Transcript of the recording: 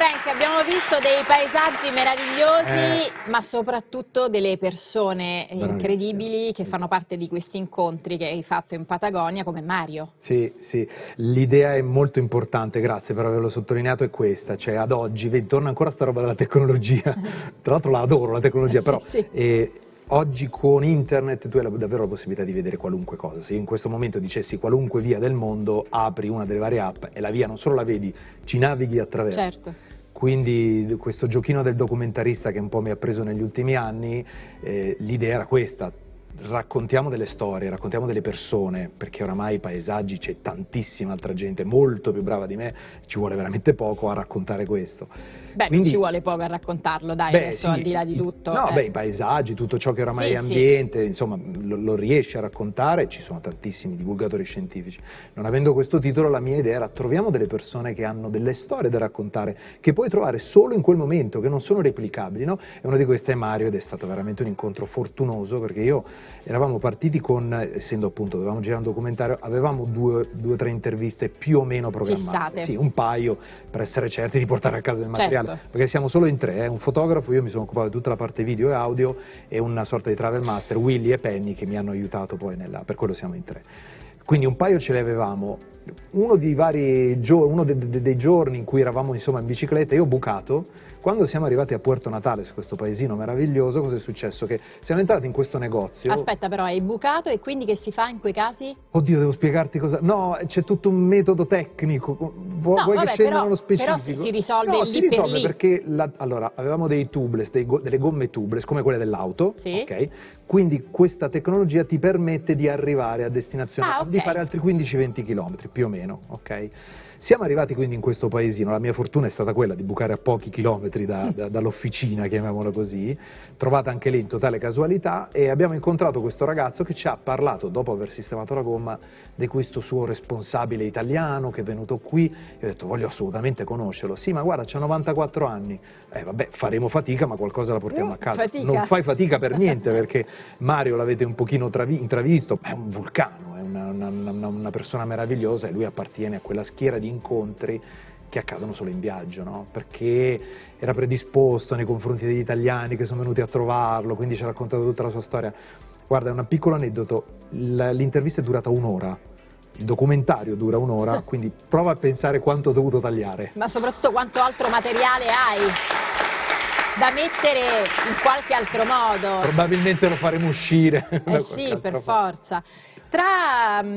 Frank, abbiamo visto dei paesaggi meravigliosi, ma soprattutto delle persone incredibili che fanno parte di questi incontri che hai fatto in Patagonia, come Mario. Sì, sì, l'idea è molto importante, grazie per averlo sottolineato, è questa, cioè ad oggi, vedi, torna ancora sta roba della tecnologia, tra l'altro la adoro la tecnologia, però oggi con internet tu hai davvero la possibilità di vedere qualunque cosa. Se io in questo momento dicessi qualunque via del mondo, apri una delle varie app e la via non solo la vedi, ci navighi attraverso. Certo. Quindi questo giochino del documentarista che un po' mi ha preso negli ultimi anni, l'idea era questa: raccontiamo delle storie, raccontiamo delle persone, perché oramai i paesaggi c'è tantissima altra gente molto più brava di me, ci vuole veramente poco a raccontare questo. Beh, quindi, non ci vuole poco a raccontarlo, dai, adesso al di là di tutto. No, i paesaggi, tutto ciò che oramai è ambiente, insomma, lo riesce a raccontare, ci sono tantissimi divulgatori scientifici. Non avendo questo titolo, la mia idea era: troviamo delle persone che hanno delle storie da raccontare, che puoi trovare solo in quel momento, che non sono replicabili, no? E uno di questi è Mario, ed è stato veramente un incontro fortunoso, perché eravamo partiti con, essendo appunto, dovevamo girare un documentario, avevamo due o tre interviste più o meno programmate. Sì, un paio, per essere certi di portare a casa del materiale. Perché siamo solo in tre, un fotografo, io mi sono occupato di tutta la parte video e audio, e una sorta di travel master, Willy e Penny, che mi hanno aiutato poi per quello siamo in tre. Quindi un paio ce li avevamo. Uno dei giorni in cui eravamo insomma in bicicletta, io ho bucato. Quando siamo arrivati a Puerto Natales, questo paesino meraviglioso, cosa è successo? Che siamo entrati in questo negozio. Aspetta, però, hai bucato, e quindi che si fa in quei casi? Oddio, devo spiegarti cosa. No, c'è tutto un metodo tecnico. Vuoi che scenda nello specifico? Però si risolve lì si risolve perché allora, avevamo dei tubeless, delle gomme tubeless, come quelle dell'auto, ok? Quindi questa tecnologia ti permette di arrivare a destinazione, di fare altri 15-20 km, più o meno, ok? Siamo arrivati quindi in questo paesino, la mia fortuna è stata quella di bucare a pochi chilometri dall'officina, chiamiamola così, trovata anche lì in totale casualità, e abbiamo incontrato questo ragazzo che ci ha parlato, dopo aver sistemato la gomma, di questo suo responsabile italiano che è venuto qui. Io ho detto: voglio assolutamente conoscerlo. Sì, ma guarda, c'ha 94 anni. Vabbè, faremo fatica, ma qualcosa la portiamo a casa. Non fai fatica per niente, perché Mario l'avete un pochino intravisto, è un vulcano, è una persona meravigliosa, e lui appartiene a quella schiera di incontri che accadono solo in viaggio, no? Perché era predisposto nei confronti degli italiani che sono venuti a trovarlo, quindi ci ha raccontato tutta la sua storia. Guarda, è un piccolo aneddoto: l'intervista è durata un'ora, il documentario dura un'ora, quindi prova a pensare quanto ho dovuto tagliare. Ma soprattutto quanto altro materiale hai da mettere in qualche altro modo. Probabilmente lo faremo uscire. Sì, per forza.